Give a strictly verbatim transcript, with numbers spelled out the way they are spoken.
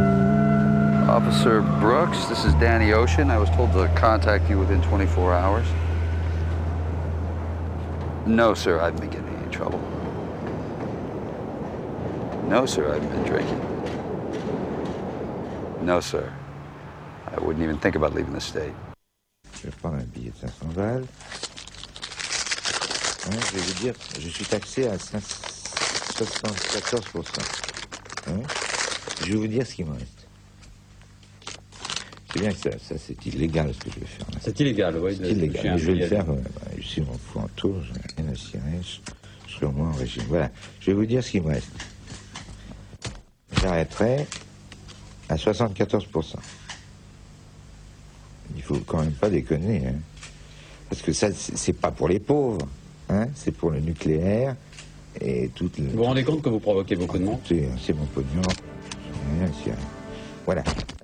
Officer Brooks, this is Danny Ocean. I was told to contact you within twenty-four hours. No, sir, I haven't been getting in any trouble. No, sir, I haven't been drinking. No, sir. I wouldn't even think about leaving the state. Je vais prendre un billet de cinq cents balles. Hein, je vais vous dire, je suis taxé à soixante-quatorze pour cent. Hein, je vais vous dire ce qui me reste. C'est bien que ça, ça c'est illégal ce que je vais faire. C'est illégal, oui. C'est illégal, mais je vais le faire quand même. Je suis mon fou en tour, je n'ai rien à cirer, je, je serai au moins en régime. Voilà, je vais vous dire ce qui me reste. J'arrêterai à soixante-quatorze pour cent. Il faut quand même pas déconner, hein. Parce que ça, c'est pas pour les pauvres, hein, c'est pour le nucléaire et toutes les... Vous vous rendez compte que vous provoquez beaucoup de monde ? C'est mon pognon, rien, c'est rien. Voilà.